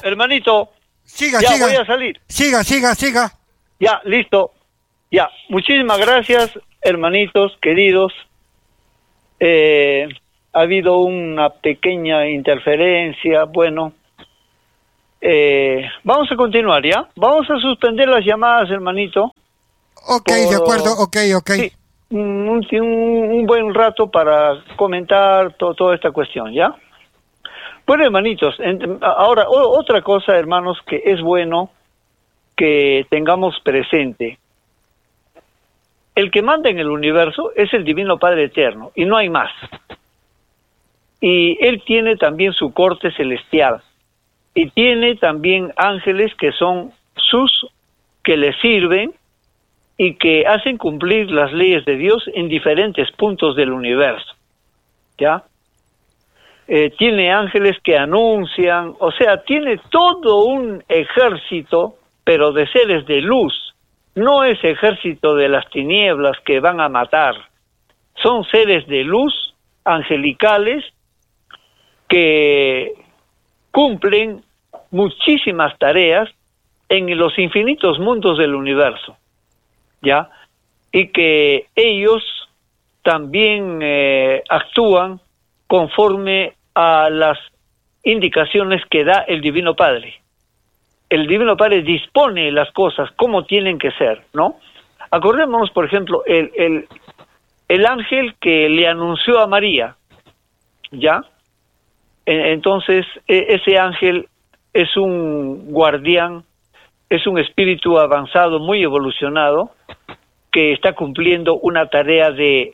hermanito. Siga, Ya, siga. voy a salir. Siga. Ya, listo. Ya, muchísimas gracias, hermanitos, queridos. Ha habido una pequeña interferencia, bueno. Vamos a continuar, ¿ya? Vamos a suspender las llamadas, hermanito. Ok, de acuerdo, ok. Sí, un buen rato para comentar toda esta cuestión, ¿ya? Bueno, hermanitos, ahora otra cosa, hermanos, que es bueno que tengamos presente. El que manda en el universo es el Divino Padre Eterno, y no hay más. Y Él tiene también su corte celestial, y tiene también ángeles que son que le sirven, y que hacen cumplir las leyes de Dios en diferentes puntos del universo, ¿ya? Tiene ángeles que anuncian, o sea, tiene todo un ejército, pero de seres de luz. No es ejército de las tinieblas que van a matar. Son seres de luz, angelicales, que cumplen muchísimas tareas en los infinitos mundos del universo, ¿ya? Y que ellos también actúan conforme a las indicaciones que da el Divino Padre. El Divino Padre dispone las cosas como tienen que ser, ¿no? Acordémonos, por ejemplo, el ángel que le anunció a María, ¿ya? Entonces, ese ángel es un guardián, es un espíritu avanzado, muy evolucionado, que está cumpliendo una tarea de,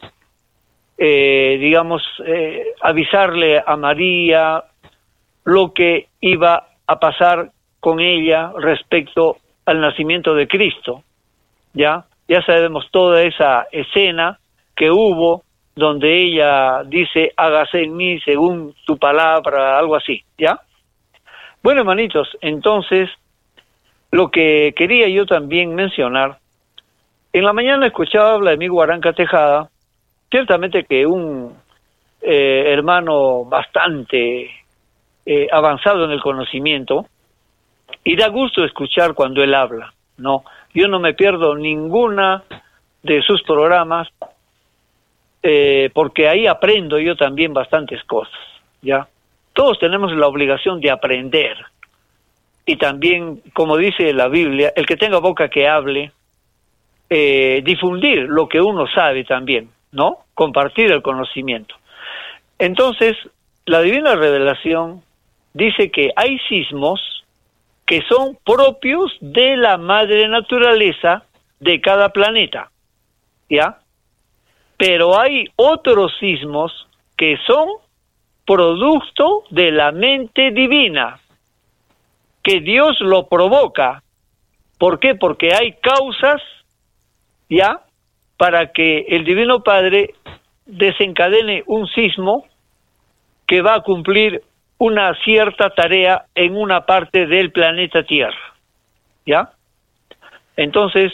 avisarle a María lo que iba a pasar con ella respecto al nacimiento de Cristo, ¿ya? Ya sabemos toda esa escena que hubo, donde ella dice, hágase en mí según tu palabra, algo así, ¿ya? Bueno, hermanitos, entonces, lo que quería yo también mencionar, en la mañana escuchaba a Vladimir Guaranca Tejada, ciertamente que un hermano bastante avanzado en el conocimiento, y da gusto escuchar cuando él habla, ¿no? Yo no me pierdo ninguna de sus programas, porque ahí aprendo yo también bastantes cosas, ¿ya? Todos tenemos la obligación de aprender, y también, como dice la Biblia, el que tenga boca que hable, difundir lo que uno sabe también, ¿no? Compartir el conocimiento. Entonces, la Divina Revelación dice que hay sismos que son propios de la madre naturaleza de cada planeta, ¿ya? Pero hay otros sismos que son producto de la mente divina, que Dios lo provoca. ¿Por qué? Porque hay causas, ¿ya?, para que el Divino Padre desencadene un sismo que va a cumplir una cierta tarea en una parte del planeta Tierra, ¿ya? Entonces,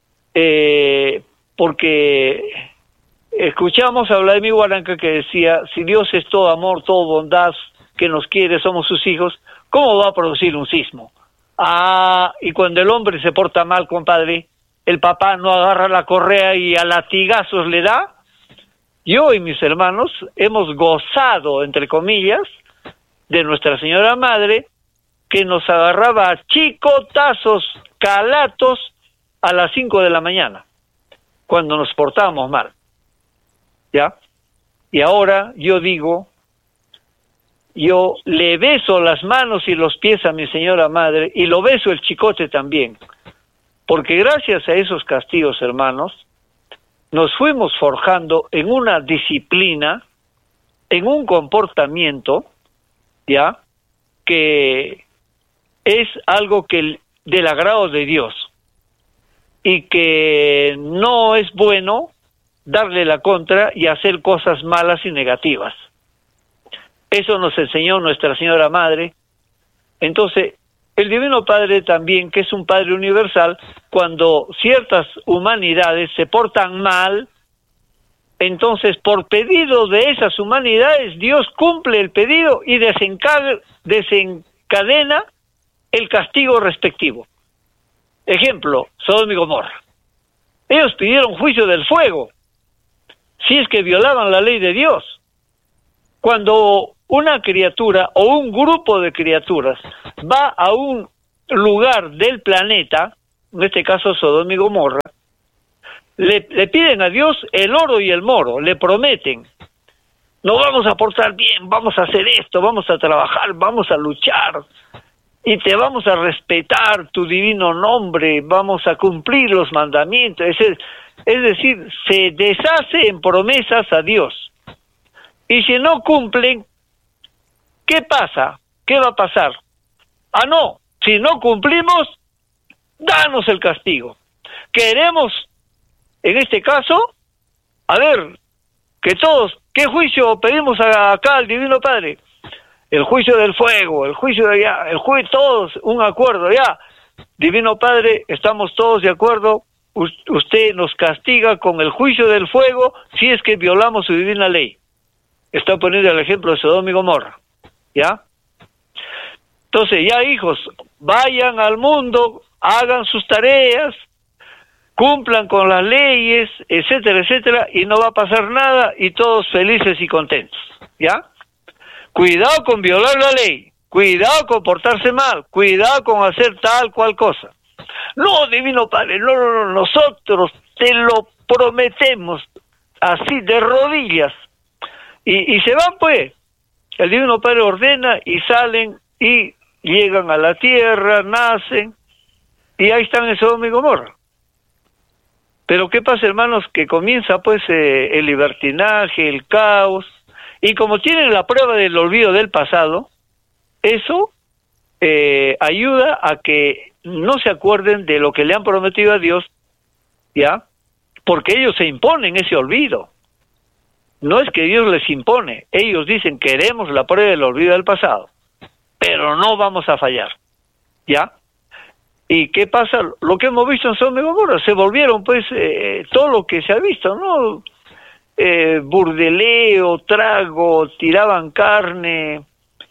porque escuchamos a Vladimir Guaranca que decía, si Dios es todo amor, todo bondad, que nos quiere, somos sus hijos, ¿cómo va a producir un sismo? Y cuando el hombre se porta mal, compadre, el papá no agarra la correa y a latigazos le da. Yo y mis hermanos hemos gozado, entre comillas, de Nuestra Señora Madre, que nos agarraba a chicotazos, calatos, a las 5 de la mañana, cuando nos portábamos mal, ¿ya? Y ahora yo digo, yo le beso las manos y los pies a mi Señora Madre, y lo beso el chicote también, porque gracias a esos castigos, hermanos, nos fuimos forjando en una disciplina, en un comportamiento, ¿ya?, que es algo que del agrado de Dios, y que no es bueno darle la contra y hacer cosas malas y negativas. Eso nos enseñó Nuestra Señora Madre. Entonces, el Divino Padre también, que es un Padre universal, cuando ciertas humanidades se portan mal, entonces por pedido de esas humanidades, Dios cumple el pedido y desencadena el castigo respectivo. Ejemplo, Sodoma y Gomorra. Ellos pidieron juicio del fuego, si es que violaban la ley de Dios. Cuando una criatura o un grupo de criaturas va a un lugar del planeta, en este caso Sodoma y Gomorra, le piden a Dios el oro y el moro, le prometen: nos vamos a portar bien, vamos a hacer esto, vamos a trabajar, vamos a luchar, y te vamos a respetar tu divino nombre, vamos a cumplir los mandamientos. Es decir, se deshace en promesas a Dios. Y si no cumplen, ¿qué pasa? ¿Qué va a pasar? Ah, no, si no cumplimos, danos el castigo. Queremos, en este caso, a ver, que todos, ¿qué juicio pedimos acá al Divino Padre? El juicio del fuego, el juicio de allá, el juicio, todos, un acuerdo, ya. Divino Padre, estamos todos de acuerdo, usted nos castiga con el juicio del fuego si es que violamos su divina ley. Está poniendo el ejemplo de Sodoma y Gomorra, ¿ya? Entonces, ya hijos, vayan al mundo, hagan sus tareas, cumplan con las leyes, etcétera, etcétera, y no va a pasar nada, y todos felices y contentos, ¿ya? Cuidado con violar la ley, cuidado con portarse mal, cuidado con hacer tal cual cosa. No, Divino Padre, no, nosotros te lo prometemos, así de rodillas. Y se van, pues. El Divino Padre ordena y salen y llegan a la tierra, nacen, y ahí están en Sodoma y Gomorra. Pero ¿qué pasa, hermanos? Que comienza pues el libertinaje, el caos, y como tienen la prueba del olvido del pasado, eso ayuda a que no se acuerden de lo que le han prometido a Dios, ¿ya? Porque ellos se imponen ese olvido. No es que Dios les impone, ellos dicen: queremos la prueba del olvido del pasado, pero no vamos a fallar, ¿ya? ¿Y qué pasa? Lo que hemos visto en Sodoma y Gomorra, se volvieron pues todo lo que se ha visto, ¿no? Burdeleo, trago, tiraban carne,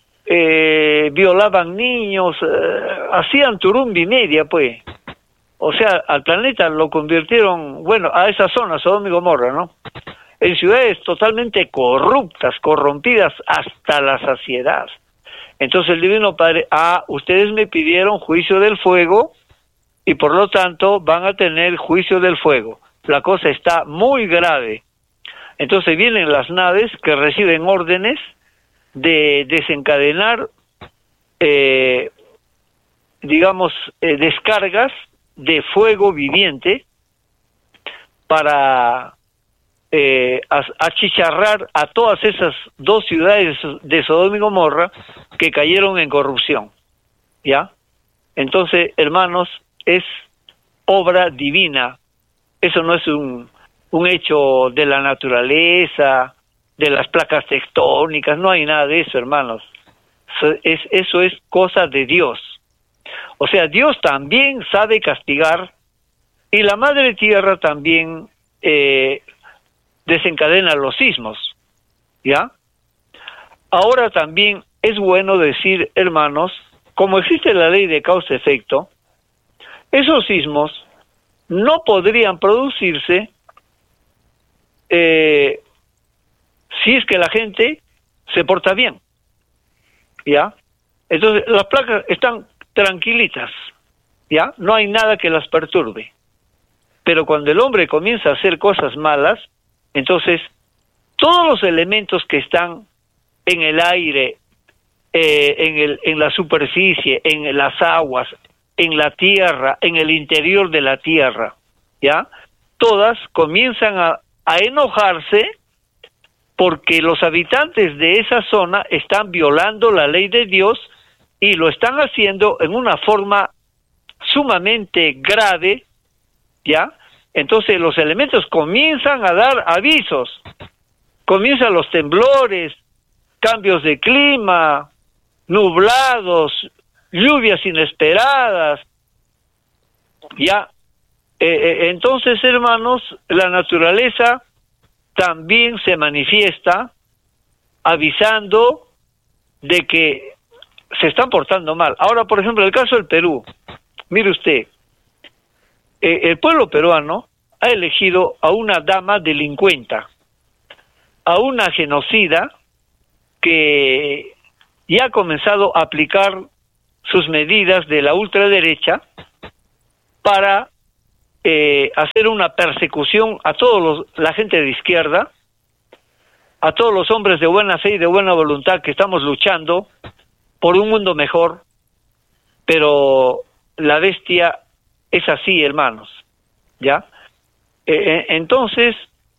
violaban niños, hacían turumbi media, pues. O sea, al planeta lo convirtieron, bueno, a esa zona, Sodoma y Gomorra, ¿no? En ciudades totalmente corruptas, corrompidas hasta la saciedad. Entonces el Divino Padre: ustedes me pidieron juicio del fuego y por lo tanto van a tener juicio del fuego. La cosa está muy grave. Entonces vienen las naves que reciben órdenes de desencadenar, descargas de fuego viviente para achicharrar a todas esas dos ciudades de Sodoma y Gomorra que cayeron en corrupción, ¿ya? Entonces, hermanos, es obra divina. Eso no es un hecho de la naturaleza, de las placas tectónicas, no hay nada de eso, hermanos. Eso es cosa de Dios. O sea, Dios también sabe castigar, y la Madre Tierra también desencadena los sismos, ¿ya? Ahora también es bueno decir, hermanos, como existe la ley de causa-efecto, esos sismos no podrían producirse si es que la gente se porta bien, ¿ya? Entonces las placas están tranquilitas, ¿ya? No hay nada que las perturbe. Pero cuando el hombre comienza a hacer cosas malas, entonces todos los elementos que están en el aire, en la superficie, en las aguas, en la tierra, en el interior de la tierra, ¿ya? Todas comienzan a enojarse porque los habitantes de esa zona están violando la ley de Dios y lo están haciendo en una forma sumamente grave, ¿ya? Entonces los elementos comienzan a dar avisos, comienzan los temblores, cambios de clima, nublados, lluvias inesperadas, ¿ya? Entonces, hermanos, la naturaleza también se manifiesta avisando de que se están portando mal. Ahora, por ejemplo, el caso del Perú. Mire usted, el pueblo peruano ha elegido a una dama delincuenta, a una genocida que ya ha comenzado a aplicar sus medidas de la ultraderecha para hacer una persecución a la gente de izquierda, a todos los hombres de buena fe y de buena voluntad que estamos luchando por un mundo mejor, pero la bestia es así, hermanos, ¿ya? Entonces,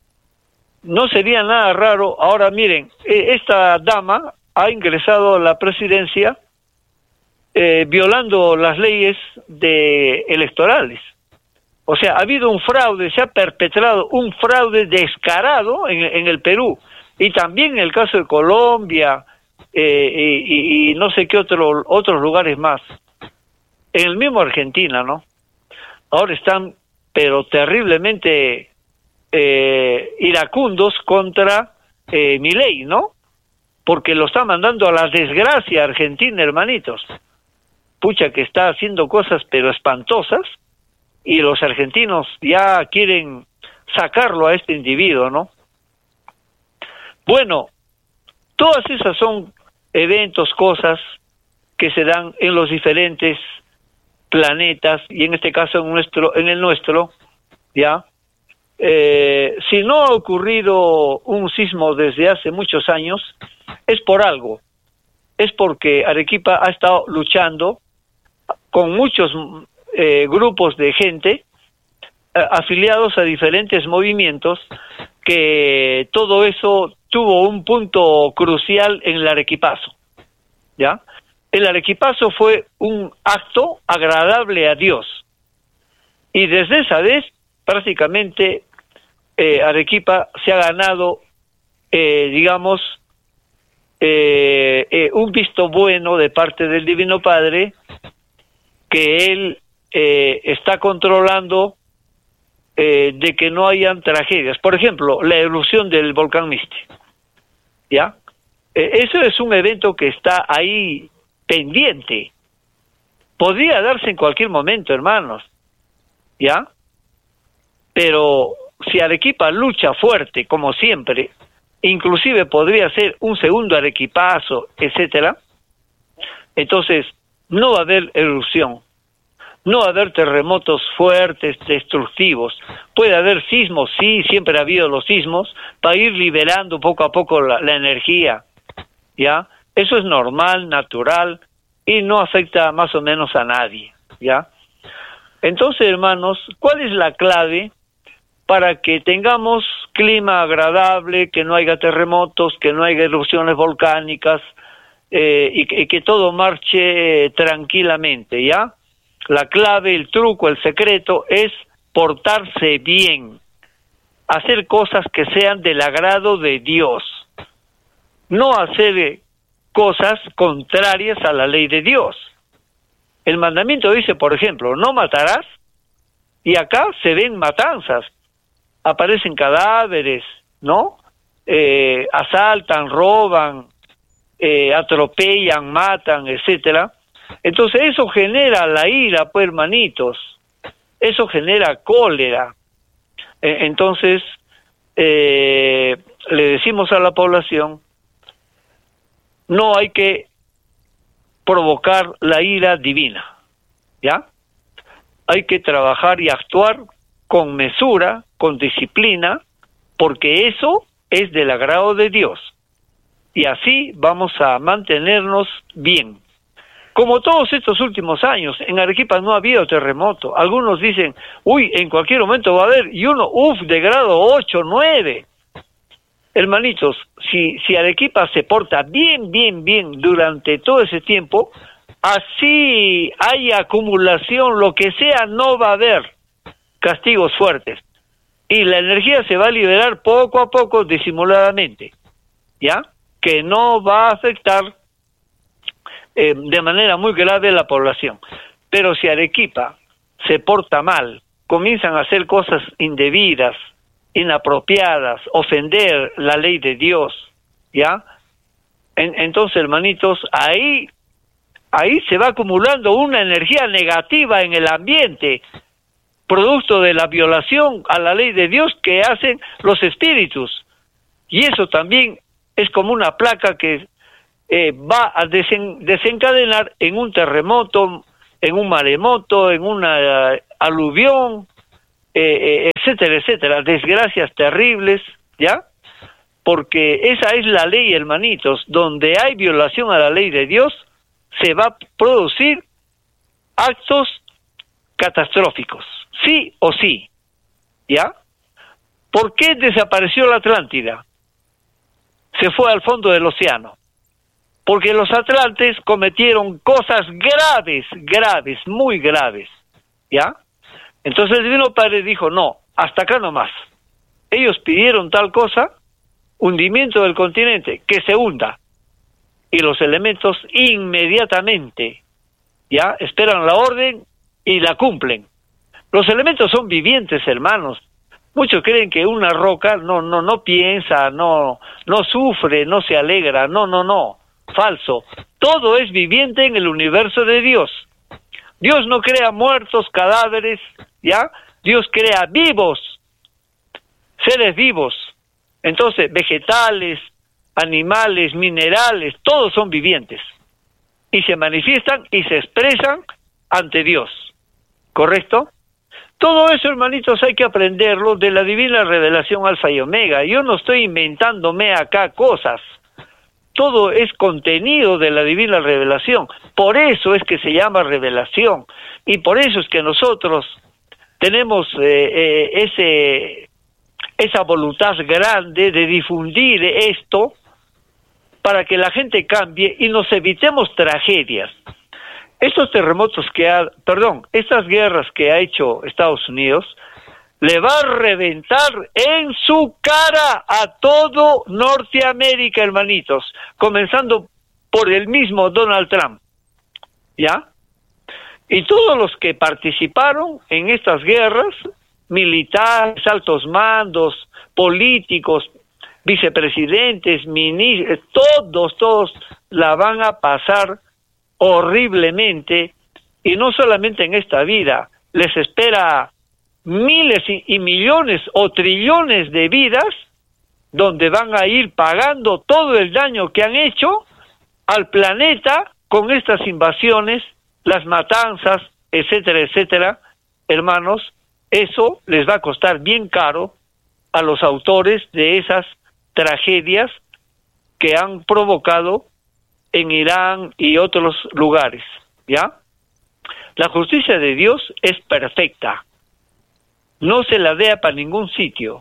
no sería nada raro. Ahora miren, esta dama ha ingresado a la presidencia violando las leyes electorales. O sea, ha habido un fraude, se ha perpetrado un fraude descarado en el Perú, y también en el caso de Colombia, y no sé qué otros lugares más. En el mismo Argentina, ¿no? Ahora están, pero terriblemente iracundos contra Milei, ¿no? Porque lo está mandando a la desgracia Argentina, hermanitos. Pucha, que está haciendo cosas pero espantosas, y los argentinos ya quieren sacarlo a este individuo, ¿no? Bueno, todas esas son eventos, cosas que se dan en los diferentes planetas, y en este caso en el nuestro, ¿ya? Si no ha ocurrido un sismo desde hace muchos años, es por algo. Es porque Arequipa ha estado luchando con muchos grupos de gente afiliados a diferentes movimientos, que todo eso tuvo un punto crucial en el Arequipazo, ¿ya? El Arequipazo fue un acto agradable a Dios, y desde esa vez prácticamente Arequipa se ha ganado, digamos, un visto bueno de parte del Divino Padre, que Él está controlando de que no hayan tragedias. Por ejemplo, la erupción del volcán Misti, ¿ya? Eso es un evento que está ahí pendiente. Podría darse en cualquier momento, hermanos, ¿ya? Pero si Arequipa lucha fuerte, como siempre, inclusive podría ser un segundo Arequipazo, etcétera, entonces no va a haber erupción, no va a haber terremotos fuertes, destructivos. Puede haber sismos, sí, siempre ha habido los sismos, para ir liberando poco a poco la energía, ¿ya? Eso es normal, natural, y no afecta más o menos a nadie, ¿ya? Entonces, hermanos, ¿cuál es la clave para que tengamos clima agradable, que no haya terremotos, que no haya erupciones volcánicas, y que todo marche tranquilamente, ¿ya? La clave, el truco, el secreto es portarse bien, hacer cosas que sean del agrado de Dios, no hacer cosas contrarias a la ley de Dios. El mandamiento dice, por ejemplo, no matarás, y acá se ven matanzas, aparecen cadáveres, ¿no? Asaltan, roban, atropellan, matan, etcétera. Entonces eso genera la ira, pues, hermanitos, eso genera cólera. Entonces le decimos a la población, no hay que provocar la ira divina, ¿ya? Hay que trabajar y actuar con mesura, con disciplina, porque eso es del agrado de Dios, y así vamos a mantenernos bien. Como todos estos últimos años, en Arequipa no ha habido terremoto. Algunos dicen, uy, en cualquier momento va a haber, y uno, de grado 8, 9. Hermanitos, si Arequipa se porta bien durante todo ese tiempo, así hay acumulación, lo que sea, no va a haber castigos fuertes. Y la energía se va a liberar poco a poco, disimuladamente, ¿ya? Que no va a afectar de manera muy grave a la población. Pero si Arequipa se porta mal, comienzan a hacer cosas indebidas, inapropiadas, ofender la ley de Dios, ¿ya? Entonces, hermanitos, ahí ahí se va acumulando una energía negativa en el ambiente, producto de la violación a la ley de Dios que hacen los espíritus. Y eso también es como una placa que va a desencadenar en un terremoto, en un maremoto, en una aluvión, etcétera, etcétera, desgracias terribles, ¿ya? Porque esa es la ley, hermanitos. Donde hay violación a la ley de Dios, se va a producir actos catastróficos, sí o sí, ¿ya? ¿Por qué desapareció la Atlántida? Se fue al fondo del océano. Porque los atlantes cometieron cosas graves, graves, muy graves, ¿ya? Entonces el Divino Padre dijo, no, hasta acá nomás. Ellos pidieron tal cosa, hundimiento del continente, que se hunda. Y los elementos inmediatamente, ¿ya? Esperan la orden y la cumplen. Los elementos son vivientes, hermanos. Muchos creen que una roca no piensa, no sufre, no se alegra, no. Falso. Todo es viviente en el universo de Dios. Dios no crea muertos, cadáveres, ¿ya? Dios crea vivos, seres vivos. Entonces, vegetales, animales, minerales, todos son vivientes. Y se manifiestan y se expresan ante Dios. ¿Correcto? Todo eso, hermanitos, hay que aprenderlo de la divina revelación Alfa y Omega. Yo no estoy inventándome acá cosas. Todo es contenido de la divina revelación. Por eso es que se llama revelación. Y por eso es que nosotros tenemos esa voluntad grande de difundir esto para que la gente cambie y nos evitemos tragedias. Estos terremotos estas guerras que ha hecho Estados Unidos, le va a reventar en su cara a todo Norteamérica, hermanitos, comenzando por el mismo Donald Trump, ¿ya? Y todos los que participaron en estas guerras, militares, altos mandos, políticos, vicepresidentes, ministros, todos la van a pasar horriblemente, y no solamente en esta vida, les espera miles y millones o trillones de vidas donde van a ir pagando todo el daño que han hecho al planeta con estas invasiones, las matanzas, etcétera, etcétera. Hermanos, eso les va a costar bien caro a los autores de esas tragedias que han provocado en Irán y otros lugares, ¿ya? La justicia de Dios es perfecta. No se la vea para ningún sitio.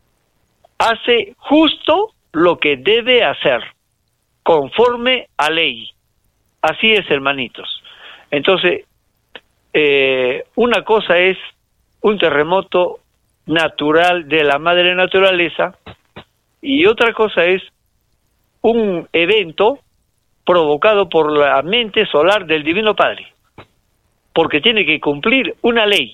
Hace justo lo que debe hacer, conforme a ley. Así es, hermanitos. Entonces, una cosa es un terremoto natural de la madre naturaleza y otra cosa es un evento provocado por la mente solar del Divino Padre, porque tiene que cumplir una ley.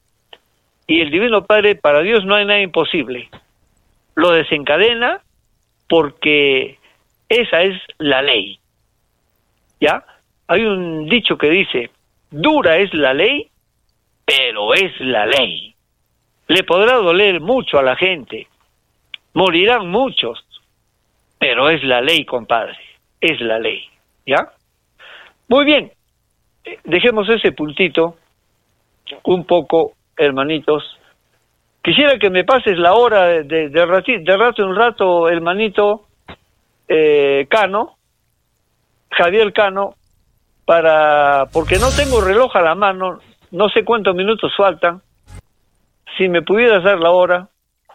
Y el Divino Padre, para Dios no hay nada imposible. Lo desencadena porque esa es la ley. ¿Ya? Hay un dicho que dice, dura es la ley, pero es la ley. Le podrá doler mucho a la gente, morirán muchos, pero es la ley, compadre, es la ley. ¿Ya? Muy bien, dejemos ese puntito un poco, hermanitos. Quisiera que me pases la hora de rato en rato, hermanito Cano, Javier Cano, porque no tengo reloj a la mano, no sé cuántos minutos faltan. Si me pudieras dar la hora.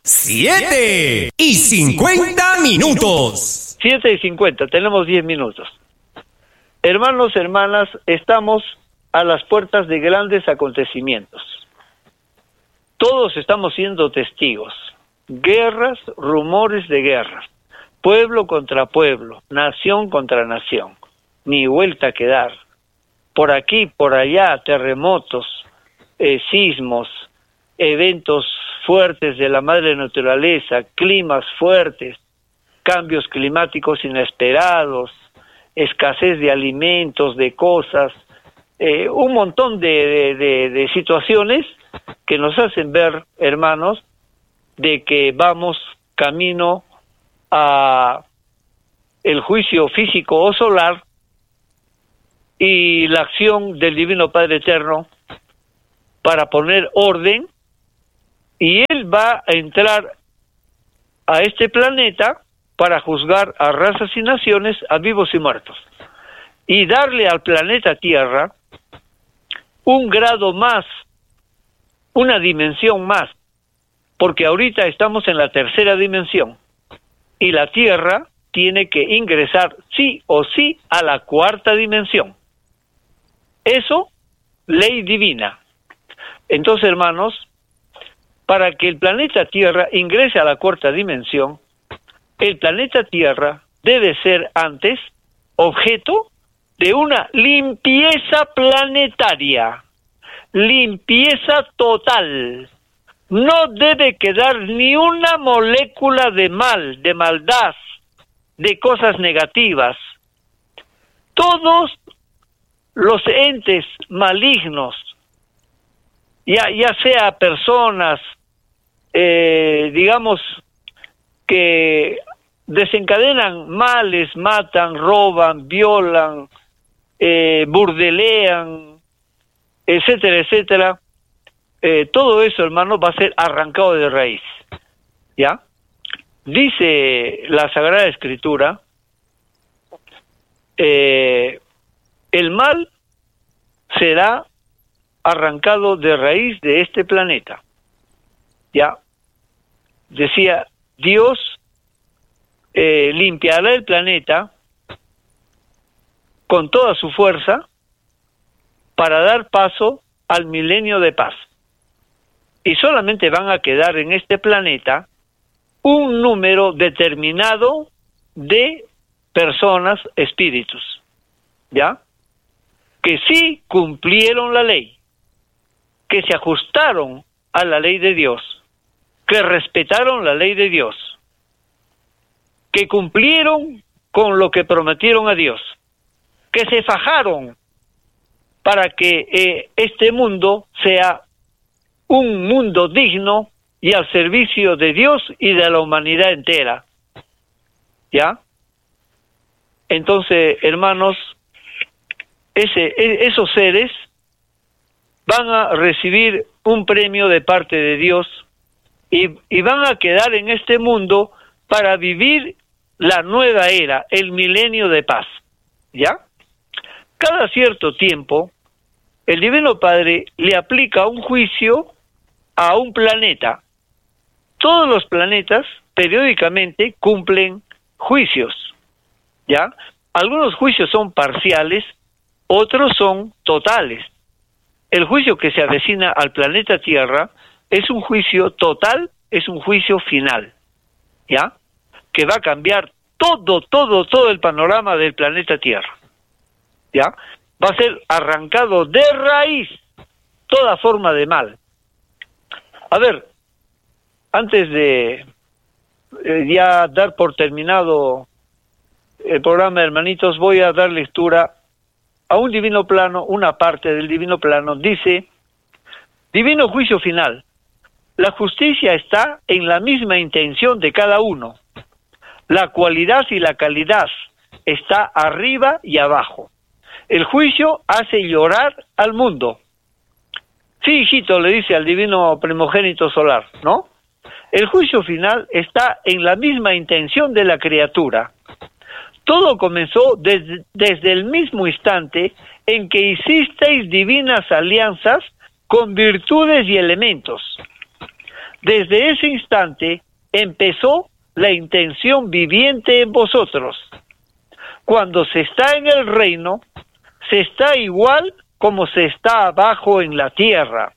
7:50 minutos. 7:50, tenemos 10 minutos. Hermanos, hermanas, estamos a las puertas de grandes acontecimientos. Todos estamos siendo testigos. Guerras, rumores de guerras. Pueblo contra pueblo, nación contra nación. Ni vuelta que dar. Por aquí, por allá, terremotos, sismos, eventos fuertes de la madre naturaleza, climas fuertes, cambios climáticos inesperados, escasez de alimentos, de cosas, un montón de situaciones que nos hacen ver, hermanos, de que vamos camino a el juicio físico o solar y la acción del Divino Padre Eterno para poner orden, y Él va a entrar a este planeta para juzgar a razas y naciones, a vivos y muertos, y darle al planeta Tierra un grado más, una dimensión más, porque ahorita estamos en la tercera dimensión, y la Tierra tiene que ingresar sí o sí a la cuarta dimensión. Eso, ley divina. Entonces, hermanos, para que el planeta Tierra ingrese a la cuarta dimensión, el planeta Tierra debe ser antes objeto de una limpieza planetaria, limpieza total. No debe quedar ni una molécula de mal, de maldad, de cosas negativas. Todos los entes malignos, ya sea personas, digamos, que desencadenan males, matan, roban, violan, burdelean, etcétera, etcétera, todo eso, hermano, va a ser arrancado de raíz, ¿ya? Dice la Sagrada Escritura, el mal será arrancado de raíz de este planeta, ¿ya? Decía, Dios limpiará el planeta con toda su fuerza para dar paso al milenio de paz. Y solamente van a quedar en este planeta un número determinado de personas, espíritus, ¿ya? Que sí cumplieron la ley, que se ajustaron a la ley de Dios, que respetaron la ley de Dios, que cumplieron con lo que prometieron a Dios, que se fajaron para que este mundo sea un mundo digno y al servicio de Dios y de la humanidad entera, ¿ya? Entonces, hermanos, esos seres van a recibir un premio de parte de Dios y van a quedar en este mundo para vivir la nueva era, el milenio de paz, ¿ya? Cada cierto tiempo, el Divino Padre le aplica un juicio a un planeta. Todos los planetas periódicamente cumplen juicios, ¿ya? Algunos juicios son parciales, otros son totales. El juicio que se avecina al planeta Tierra es un juicio total, es un juicio final, ¿ya? Que va a cambiar todo el panorama del planeta Tierra, ¿ya? Va a ser arrancado de raíz toda forma de mal. A ver, antes de ya dar por terminado el programa, hermanitos, voy a dar lectura a un divino plano, una parte del divino plano. Dice, divino juicio final. La justicia está en la misma intención de cada uno. La cualidad y la calidad está arriba y abajo. El juicio hace llorar al mundo. Sí, hijito, le dice al divino primogénito solar, ¿no? El juicio final está en la misma intención de la criatura. Todo comenzó desde el mismo instante en que hicisteis divinas alianzas con virtudes y elementos. Desde ese instante empezó la intención viviente en vosotros. Cuando se está en el reino, se está igual como se está abajo en la tierra.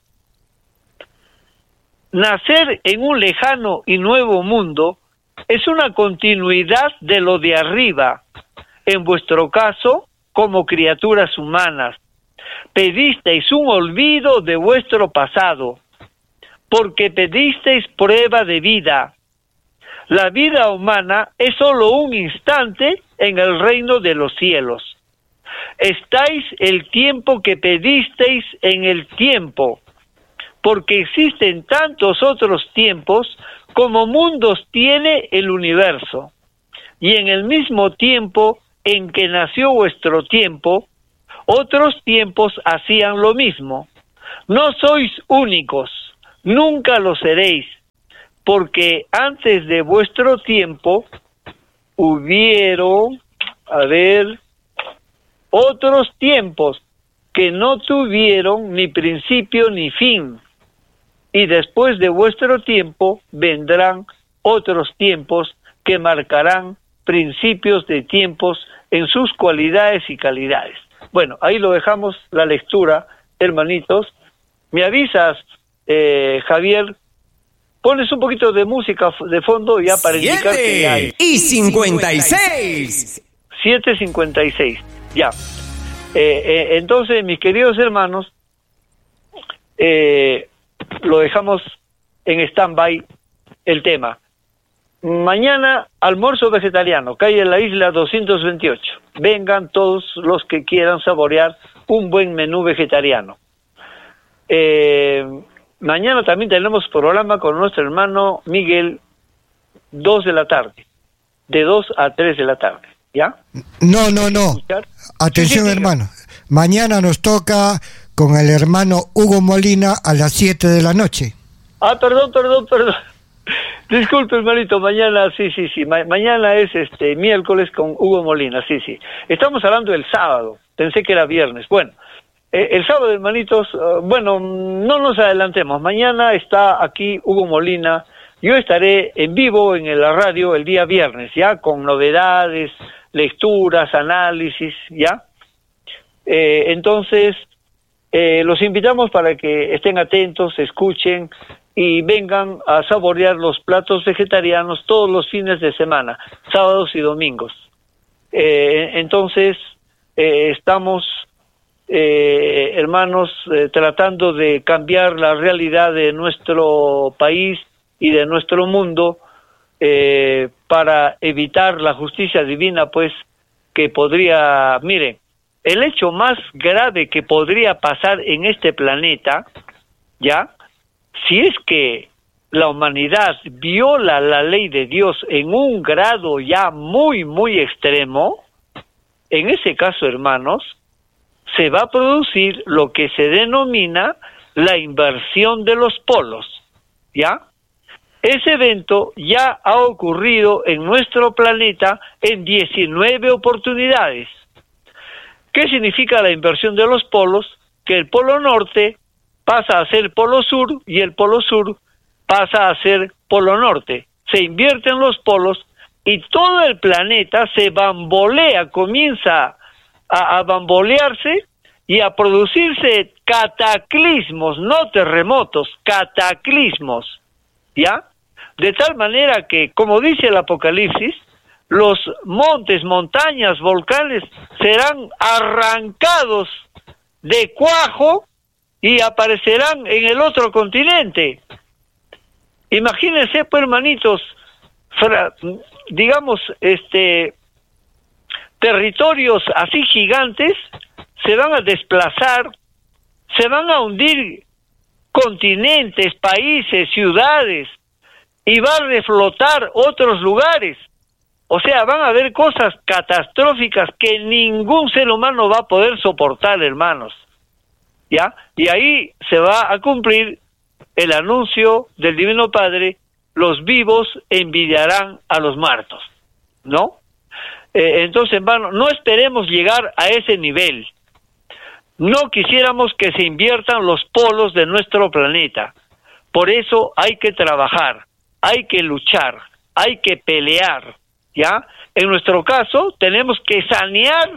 Nacer en un lejano y nuevo mundo es una continuidad de lo de arriba. En vuestro caso, como criaturas humanas, pedisteis un olvido de vuestro pasado, porque pedisteis prueba de vida. La vida humana es solo un instante en el reino de los cielos. Estáis el tiempo que pedisteis en el tiempo, porque existen tantos otros tiempos como mundos tiene el universo. Y en el mismo tiempo en que nació vuestro tiempo, otros tiempos hacían lo mismo. No sois únicos, nunca lo seréis, porque antes de vuestro tiempo hubieron, otros tiempos que no tuvieron ni principio ni fin. Y después de vuestro tiempo vendrán otros tiempos que marcarán principios de tiempos en sus cualidades y calidades. Bueno, ahí lo dejamos la lectura, hermanitos. Me avisas, Javier, pones un poquito de música de fondo ya para indicar que ya hay. 7:56. 7:56, ya. Entonces, mis queridos hermanos, lo dejamos en stand-by el tema. Mañana, almuerzo vegetariano, calle en la isla 228. Vengan todos los que quieran saborear un buen menú vegetariano. Mañana también tenemos programa con nuestro hermano Miguel, 2 de la tarde, de 2 a 3 de la tarde, ¿ya? No. Atención, Sí, hermano. Mañana nos toca con el hermano Hugo Molina a las 7 de la noche. Perdón. Disculpe, hermanito, mañana, sí. Mañana es miércoles con Hugo Molina, sí. Estamos hablando del sábado, pensé que era viernes. Bueno, el sábado, hermanitos, no nos adelantemos. Mañana está aquí Hugo Molina. Yo estaré en vivo en la radio el día viernes, ya, con novedades, lecturas, análisis, ya. Entonces, los invitamos para que estén atentos, escuchen y vengan a saborear los platos vegetarianos todos los fines de semana, sábados y domingos. Entonces, estamos, hermanos, tratando de cambiar la realidad de nuestro país y de nuestro mundo para evitar la justicia divina, pues, que podría, miren, el hecho más grave que podría pasar en este planeta, ¿ya?, si es que la humanidad viola la ley de Dios en un grado ya muy, muy extremo, en ese caso, hermanos, se va a producir lo que se denomina la inversión de los polos, ¿ya? Ese evento ya ha ocurrido en nuestro planeta en 19 oportunidades. ¿Qué significa la inversión de los polos? Que el polo norte pasa a ser polo sur y el polo sur pasa a ser polo norte. Se invierten los polos y todo el planeta se bambolea, comienza a bambolearse y a producirse cataclismos, no terremotos, cataclismos, ¿ya? De tal manera que, como dice el Apocalipsis, los montes, montañas, volcanes serán arrancados de cuajo y aparecerán en el otro continente. Imagínense, pues, hermanitos, digamos, territorios así gigantes se van a desplazar, se van a hundir continentes, países, ciudades, y va a reflotar otros lugares. O sea, van a haber cosas catastróficas que ningún ser humano va a poder soportar, hermanos, ¿ya? Y ahí se va a cumplir el anuncio del Divino Padre: los vivos envidiarán a los muertos, ¿no? Entonces, hermano, no esperemos llegar a ese nivel. No quisiéramos que se inviertan los polos de nuestro planeta. Por eso hay que trabajar, hay que luchar, hay que pelear, ¿ya? En nuestro caso, tenemos que sanear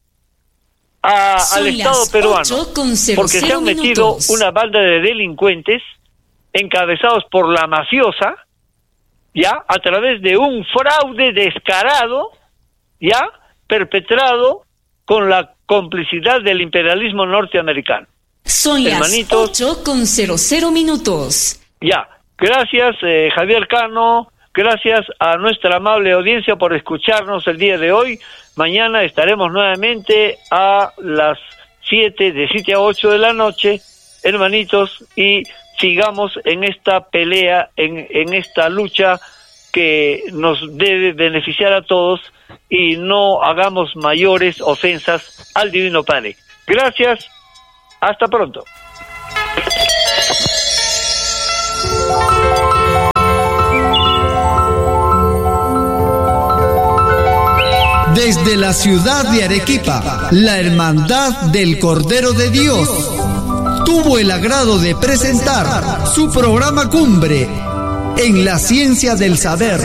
al Estado peruano, porque se han metido una banda de delincuentes encabezados por la mafiosa, ¿ya?, a través de un fraude descarado, ¿ya?, perpetrado con la complicidad del imperialismo norteamericano. Son hermanitos, las 8:00. Ya, gracias, Javier Cano, Gracias a nuestra amable audiencia por escucharnos el día de hoy. Mañana estaremos nuevamente a las 7, de 7 a 8 de la noche, hermanitos, y sigamos en esta pelea, en esta lucha que nos debe beneficiar a todos, y no hagamos mayores ofensas al Divino Padre. Gracias, hasta pronto. Desde la ciudad de Arequipa, la Hermandad del Cordero de Dios tuvo el agrado de presentar su programa Cumbre en la Ciencia del Saber.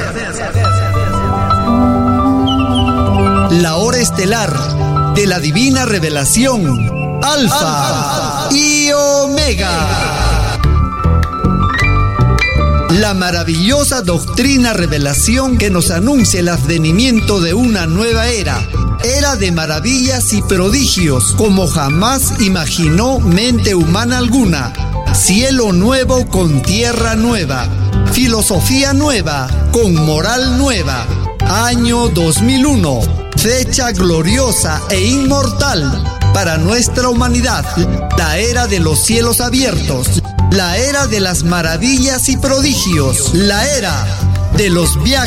La hora estelar de la divina revelación, Alfa y Omega. La maravillosa doctrina revelación que nos anuncia el advenimiento de una nueva era de maravillas y prodigios como jamás imaginó mente humana alguna. Cielo nuevo con tierra nueva, filosofía nueva con moral nueva. Año 2001, fecha gloriosa e inmortal para nuestra humanidad, la era de los cielos abiertos, la era de las maravillas y prodigios, la era de los viajes